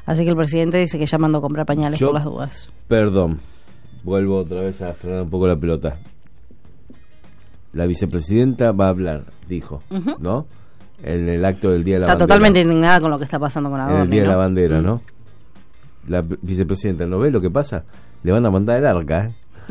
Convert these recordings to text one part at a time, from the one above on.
Así que el presidente dice que ya mandó a comprar pañales por las dudas. Perdón, vuelvo otra vez a frenar un poco la pelota. La vicepresidenta va a hablar, dijo, ¿no? En el acto del Día de la Bandera. Está totalmente indignada con lo que está pasando con Adorni, en el Día de la Bandera, ¿no? La vicepresidenta, ¿no ve lo que pasa? Le van a mandar el arca,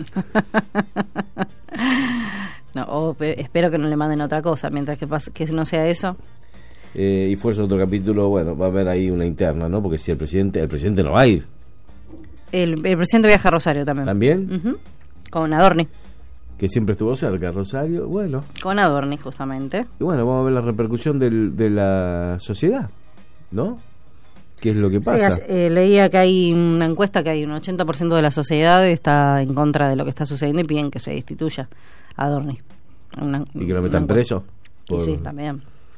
No, espero que no le manden otra cosa, mientras que no sea eso. Y fuerza otro capítulo, bueno, va a haber ahí una interna, ¿no? Porque si el presidente no va a ir. El presidente viaja a Rosario también. ¿También? Con Adorni. Que siempre estuvo cerca, Rosario, bueno. Con Adorni, justamente. Y bueno, vamos a ver la repercusión de la sociedad, ¿no? ¿Qué es lo que pasa? Sí, leía que hay una encuesta que hay un 80% de la sociedad está en contra de lo que está sucediendo y piden que se destituya a Adorni. ¿Y que lo metan preso? Sí, también.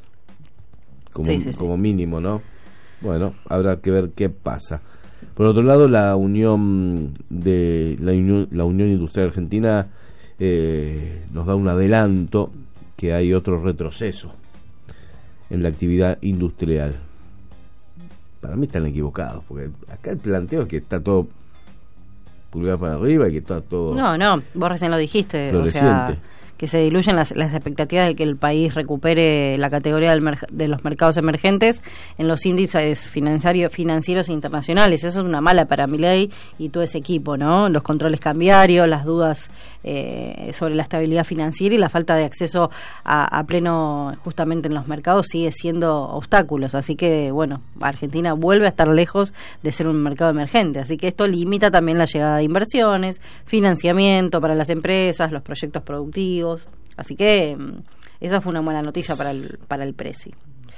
Como mínimo, ¿no? Bueno, habrá que ver qué pasa. Por otro lado, la Unión Industrial Argentina nos da un adelanto que hay otro retroceso en la actividad industrial. Para mí están equivocados, porque acá el planteo es que está todo pulgar para arriba y que está todo... No, vos recién lo dijiste, floreciente. O sea, que se diluyen las expectativas de que el país recupere la categoría de los mercados emergentes en los índices financieros internacionales. Eso es una mala para Milei y todo ese equipo, ¿no? Los controles cambiarios, las dudas sobre la estabilidad financiera y la falta de acceso a pleno justamente en los mercados sigue siendo obstáculos. Así que, bueno, Argentina vuelve a estar lejos de ser un mercado emergente. Así que esto limita también la llegada de inversiones, financiamiento para las empresas, los proyectos productivos. Así que esa fue una buena noticia para el Presi.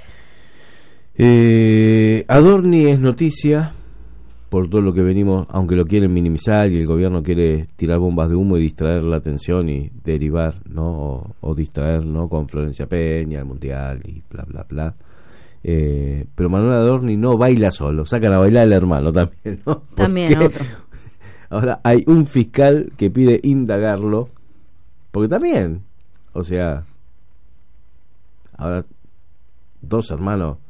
Adorni es noticia por todo lo que venimos, aunque lo quieren minimizar y el gobierno quiere tirar bombas de humo y distraer la atención y derivar, ¿no? O distraer, ¿no? Con Florencia Peña, el Mundial y bla, bla, bla. Pero Manuel Adorni no baila solo, sacan a bailar al hermano también, ¿no? También otro. Ahora hay un fiscal que pide indagarlo. Porque también, o sea, ahora dos hermanos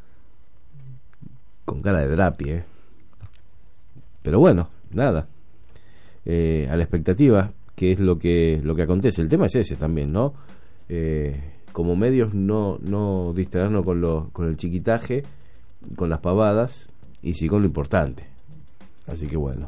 con cara de drapi, pero bueno, nada, a la expectativa, que es lo que acontece. El tema es ese también, ¿no? Como medios no distraernos con el chiquitaje, con las pavadas, y sí con lo importante. Así que bueno,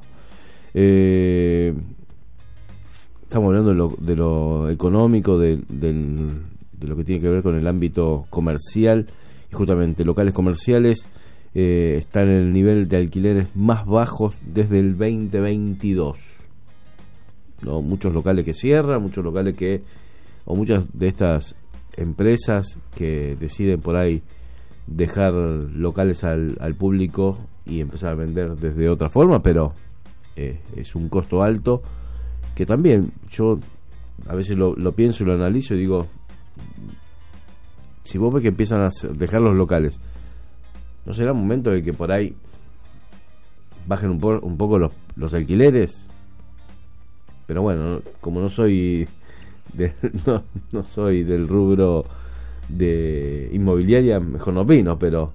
estamos hablando de lo económico, de lo que tiene que ver con el ámbito comercial, y justamente locales comerciales están en el nivel de alquileres más bajos desde el 2022, ¿no? Muchos locales que cierran, muchas de estas empresas que deciden por ahí dejar locales al público y empezar a vender desde otra forma, pero es un costo alto que también yo a veces lo pienso y lo analizo y digo, si vos ves que empiezan a dejar los locales, ¿no será momento de que por ahí bajen un poco los alquileres? Pero bueno, como no soy no soy del rubro de inmobiliaria, mejor no opino, pero...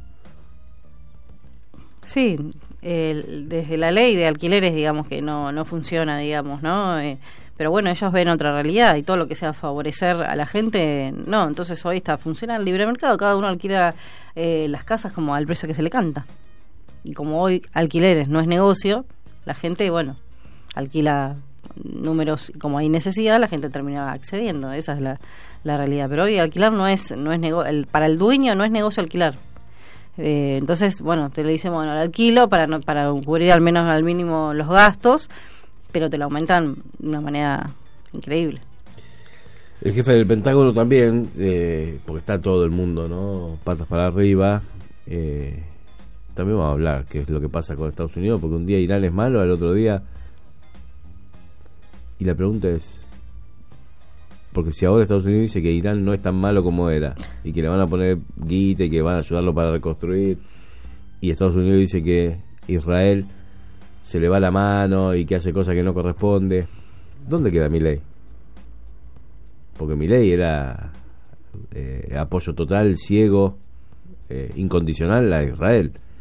Sí, desde la ley de alquileres, digamos que no funciona, digamos, ¿no? Pero bueno, ellos ven otra realidad y todo lo que sea favorecer a la gente, no. Entonces hoy funciona el libre mercado, cada uno alquila las casas como al precio que se le canta. Y como hoy alquileres no es negocio, la gente, bueno, alquila números, como hay necesidad, la gente termina accediendo. Esa es la realidad. Pero hoy alquilar no es negocio, para el dueño no es negocio alquilar. Entonces, bueno, te le dicen, bueno, el alquilo para cubrir al menos al mínimo los gastos, pero te lo aumentan de una manera increíble. El jefe del Pentágono también, porque está todo el mundo, ¿no? Patas para arriba. También vamos a hablar qué es lo que pasa con Estados Unidos, porque un día Irán es malo, al otro día... Y la pregunta es, porque si ahora Estados Unidos dice que Irán no es tan malo como era y que le van a poner guita y que van a ayudarlo para reconstruir, y Estados Unidos dice que Israel se le va la mano y que hace cosas que no corresponde, ¿dónde queda Milei? Porque Milei era apoyo total, ciego, incondicional a Israel.